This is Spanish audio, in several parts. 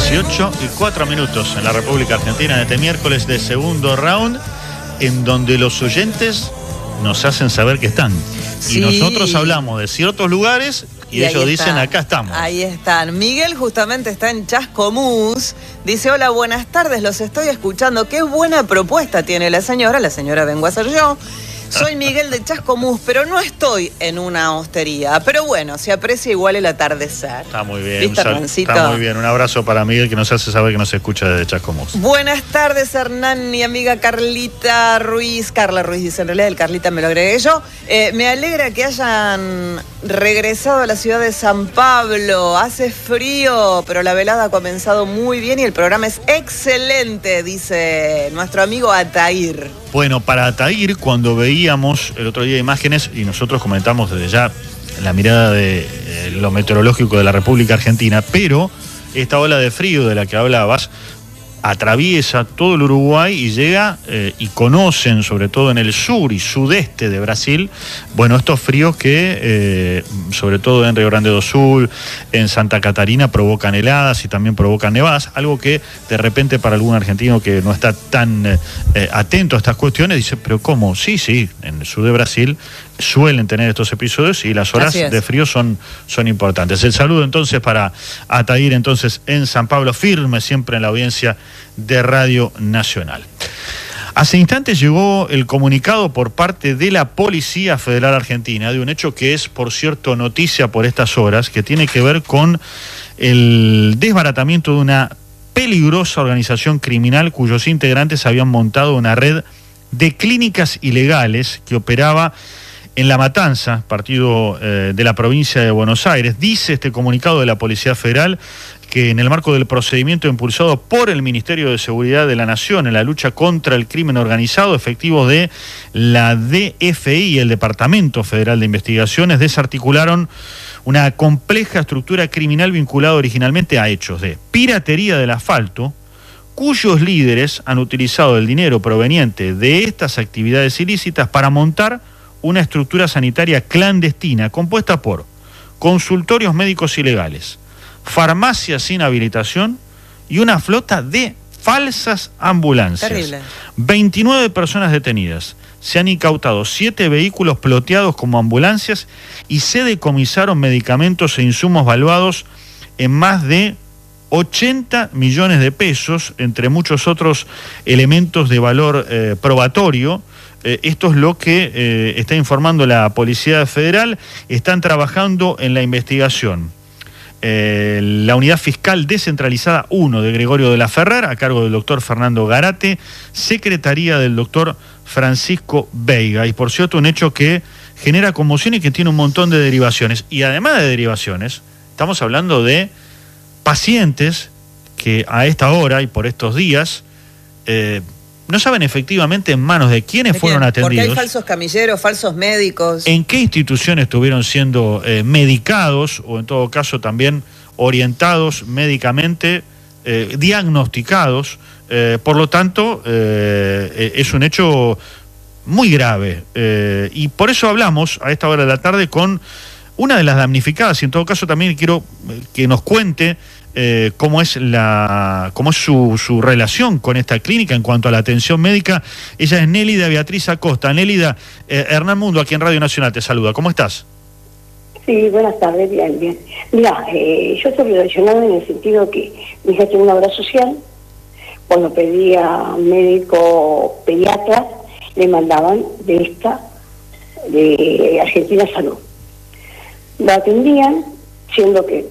18:04 en la República Argentina en este miércoles de segundo round, en donde los oyentes nos hacen saber que están. Sí. Y nosotros hablamos de ciertos lugares y ellos dicen, acá estamos. Ahí están. Miguel justamente está en Chascomús. Dice, hola, buenas tardes, los estoy escuchando. Qué buena propuesta tiene la señora vengo a ser yo. Soy Miguel de Chascomús, pero no estoy en una hostería. Pero bueno, se aprecia igual el atardecer. Está muy bien. ¿Viste, Hernancito? Está muy bien. Un abrazo para Miguel, que nos hace saber que nos escucha desde Chascomús. Buenas tardes, Hernán, mi amiga Carlita Ruiz. Carla Ruiz dice, en realidad el Carlita me lo agregué yo. Me alegra que hayan regresado a la ciudad de San Pablo. Hace frío, pero la velada ha comenzado muy bien y el programa es excelente, dice nuestro amigo Atair. Bueno, para Atair, cuando veíamos el otro día imágenes, y nosotros comentamos desde ya la mirada de lo meteorológico de la República Argentina, pero esta ola de frío de la que hablabas atraviesa todo el Uruguay y llega y conocen, sobre todo en el sur y sudeste de Brasil, bueno, estos fríos que, sobre todo en Río Grande do Sul, en Santa Catarina, provocan heladas y también provocan nevadas, algo que de repente para algún argentino que no está tan atento a estas cuestiones dice, pero ¿cómo? Sí, en el sur de Brasil suelen tener estos episodios y las horas de frío son importantes. El saludo entonces para Atair, entonces en San Pablo, firme siempre en la audiencia de Radio Nacional. Hace instantes llegó el comunicado por parte de la Policía Federal Argentina de un hecho que es, por cierto, noticia por estas horas, que tiene que ver con el desbaratamiento de una peligrosa organización criminal cuyos integrantes habían montado una red de clínicas ilegales que operaba en La Matanza, partido de la provincia de Buenos Aires. Dice este comunicado de la Policía Federal que en el marco del procedimiento impulsado por el Ministerio de Seguridad de la Nación en la lucha contra el crimen organizado, efectivos de la DFI y el Departamento Federal de Investigaciones desarticularon una compleja estructura criminal vinculada originalmente a hechos de piratería del asfalto, cuyos líderes han utilizado el dinero proveniente de estas actividades ilícitas para montar una estructura sanitaria clandestina compuesta por consultorios médicos ilegales, farmacias sin habilitación y una flota de falsas ambulancias. Terrible. 29 personas detenidas. Se han incautado 7 vehículos ploteados como ambulancias y se decomisaron medicamentos e insumos valuados en más de 80 millones de pesos, entre muchos otros elementos de valor probatorio. Esto es lo que está informando la Policía Federal. Están trabajando en la investigación la Unidad Fiscal Descentralizada 1 de Gregorio de la Ferrer, a cargo del doctor Fernando Garate, secretaría del doctor Francisco Veiga. Y por cierto, un hecho que genera conmoción y que tiene un montón de derivaciones. Y además de derivaciones, estamos hablando de pacientes que a esta hora y por estos días no saben efectivamente en manos de quiénes fueron atendidos. Porque hay falsos camilleros, falsos médicos. En qué instituciones estuvieron siendo medicados o en todo caso también orientados médicamente, diagnosticados. Por lo tanto, es un hecho muy grave. Y por eso hablamos a esta hora de la tarde con una de las damnificadas, y en todo caso también quiero que nos cuente cómo es su relación con esta clínica en cuanto a la atención médica. Ella es Nélida Beatriz Acosta. Nélida, Hernán Mundo aquí en Radio Nacional te saluda. ¿Cómo estás? Sí, buenas tardes, bien. Mira, yo estoy relacionada en el sentido que mi hija tiene una obra social. Cuando pedía médico pediatra, le mandaban de Argentina Salud. La atendían, siendo que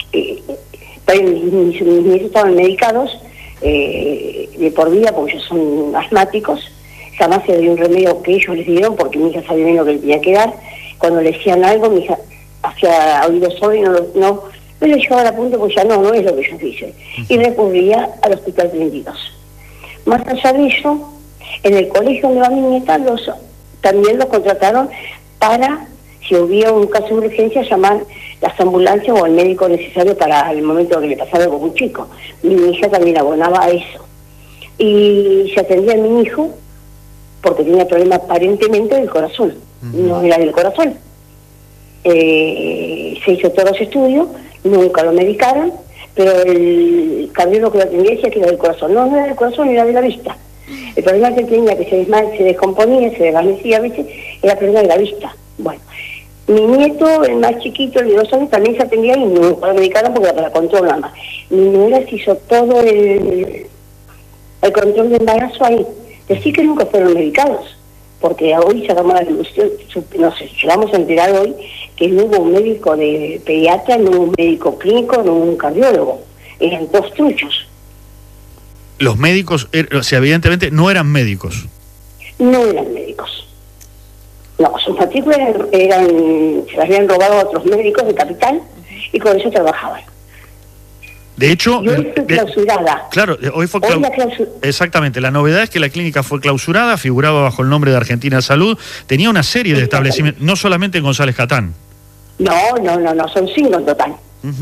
mis nietos estaban medicados de por vida, porque ellos son asmáticos. Jamás se dio un remedio que ellos les dieron, porque mi hija sabía bien lo que le tenía que dar. Cuando le decían algo, mi hija hacía oído sordo y no le llevaba a punto, pues ya no es lo que ellos dicen. Y recurría al Hospital 32. Más allá de eso, en el colegio donde va mi nieta, también los contrataron para, si hubiera un caso de urgencia, llamar las ambulancias o el médico necesario para el momento que le pasara algo a un chico. Mi hija también abonaba a eso. Y se atendía a mi hijo porque tenía problemas aparentemente del corazón. No era del corazón. Se hizo todos los estudios, nunca lo medicaron, pero el cardiólogo que lo atendía decía que era del corazón. No, no era del corazón, era de la vista. El problema que tenía, que se descomponía, se desvanecía, ¿viste? Era problema de la vista. Bueno, mi nieto, el más chiquito, el de 2 años, también se atendía y no lo medicaron porque era para control nada más. Mi nuera se hizo todo el control de embarazo ahí. Decir que nunca fueron medicados, porque hoy sacamos la conclusión, no sé, llegamos a enterar hoy que no hubo un médico de pediatra, no hubo un médico clínico, no hubo un cardiólogo. Eran 2 truchos. Los médicos, o sea, evidentemente no eran médicos. No eran médicos. No, sus matrículas se las habían robado a otros médicos de Capital y con eso trabajaban. De hecho, y hoy fue clausurada. Claro, hoy fue exactamente. La novedad es que la clínica fue clausurada, figuraba bajo el nombre de Argentina Salud, tenía una serie de establecimientos, no solamente en González Catán. No, son 5 en total.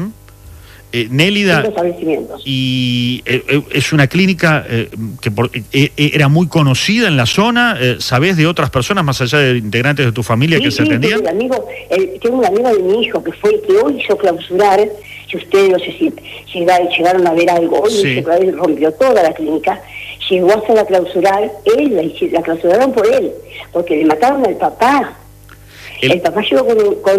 Nélida, y es una clínica que era muy conocida en la zona. ¿Sabés de otras personas más allá de integrantes de tu familia que se atendían? Tengo un amigo de mi hijo que fue el que hoy hizo clausurar. Si ustedes no sé si llegaron a ver algo, hoy sí. Rompió toda la clínica, llegó a hacerla clausurar, la clausuraron por él, porque le mataron al papá. El papá llegó con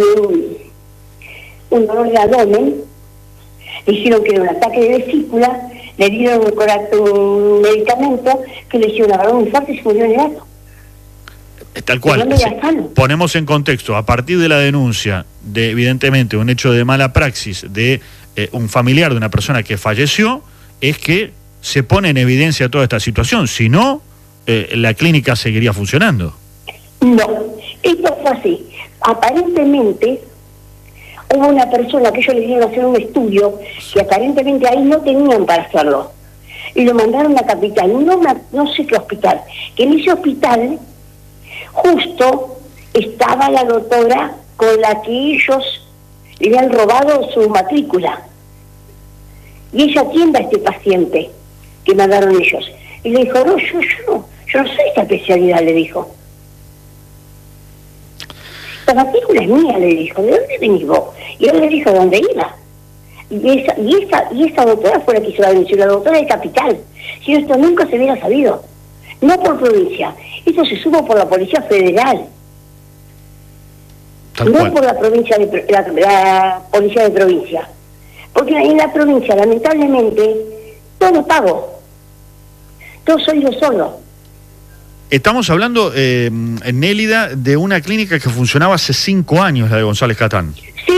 un dolor de abdomen, le hicieron que era un ataque de vesícula, le dieron un medicamento que le hicieron agarrar un infarto y se murió en el acto. Tal cual. Ponemos en contexto, a partir de la denuncia de, evidentemente, un hecho de mala praxis de un familiar de una persona que falleció, es que se pone en evidencia toda esta situación. Si no, la clínica seguiría funcionando. No, esto fue así. Aparentemente hubo una persona que ellos le dieron a hacer un estudio que aparentemente ahí no tenían para hacerlo. Y lo mandaron a Capital, no sé qué hospital. Que en ese hospital justo estaba la doctora con la que ellos le habían robado su matrícula. Y ella atiende a este paciente que mandaron ellos. Y le dijo, no, yo no sé esta especialidad, le dijo. La matrícula es mía, le dijo, ¿de dónde venís vos? Y él le dijo, ¿de dónde iba? Y esa doctora fue la que hizo la denuncia, la doctora de Capital. Si esto nunca se hubiera sabido. No por provincia, esto se supo por la Policía Federal. No por la provincia la Policía de Provincia. Porque en la provincia, lamentablemente, todo pago. Todo soy yo solo. Estamos hablando, Nélida, de una clínica que funcionaba hace 5 años, la de González Catán. Sí.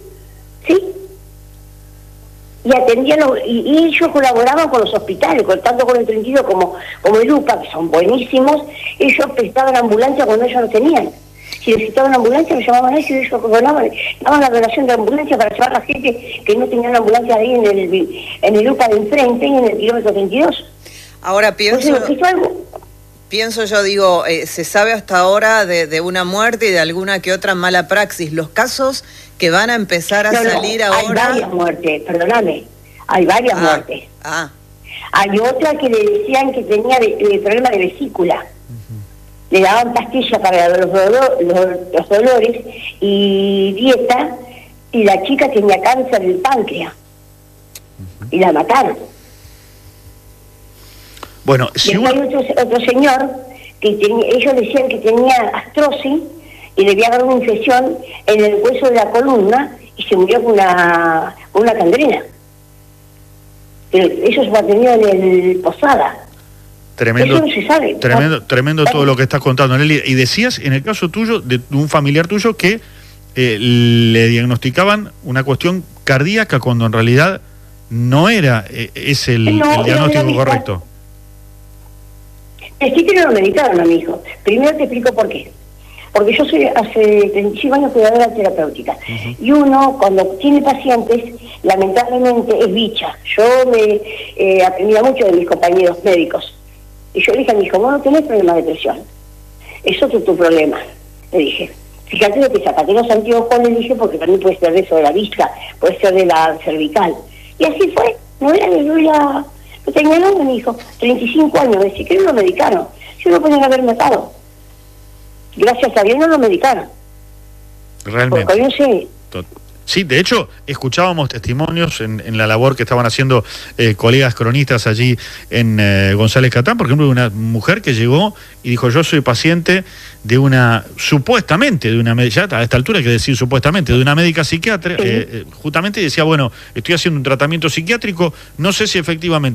Y atendían, y ellos colaboraban con los hospitales, tanto con el 32 como el UPA, que son buenísimos. Ellos prestaban ambulancia cuando ellos no tenían. Si necesitaban ambulancia, lo llamaban a ellos y ellos daban la donación de ambulancia para llevar a la gente que no tenía una ambulancia ahí en el UPA de enfrente y en el kilómetro 32. Ahora pienso yo, digo, se sabe hasta ahora de una muerte y de alguna que otra mala praxis. Los casos que van a empezar a salir ahora... Hay varias muertes, perdóname. Hay varias muertes. Hay otra que le decían que tenía problema de vesícula. Le daban pastillas para los dolores y dieta, y la chica tenía cáncer del páncreas. Y la mataron. Bueno, si hay otro señor que ellos decían que tenía astrosis y le había dado una infección en el hueso de la columna y se murió con una gangrena. Pero eso se mantenía en el Posada. Tremendo, eso no se sabe. Tremendo todo lo que estás contando, Nelly. Y decías, en el caso tuyo, de un familiar tuyo, que le diagnosticaban una cuestión cardíaca cuando en realidad no era el diagnóstico correcto. Sí que no lo medicaron a mi hijo. Primero te explico por qué. Porque yo soy hace 35 años cuidadora terapéutica. Y uno, cuando tiene pacientes, lamentablemente es bicha. Yo me aprendía mucho de mis compañeros médicos. Y yo le dije a mi hijo, vos no tenés problema de presión. Eso es tu problema, le dije. Fíjate lo que sacate los anteojos, le dije, porque también puede ser de eso de la vista, puede ser de la cervical. Y así fue. No tenía nombre, mi hijo. 35 años, ni siquiera lo medicaron. Yo lo podían haber matado. Gracias a Dios no lo medicaron. Realmente. Porque yo sé. Sí, de hecho, escuchábamos testimonios en la labor que estaban haciendo colegas cronistas allí en González Catán, por ejemplo, de una mujer que llegó y dijo, yo soy paciente de una, supuestamente, de una, ya a esta altura hay que decir supuestamente, de una médica psiquiatra, justamente decía, bueno, estoy haciendo un tratamiento psiquiátrico, no sé si efectivamente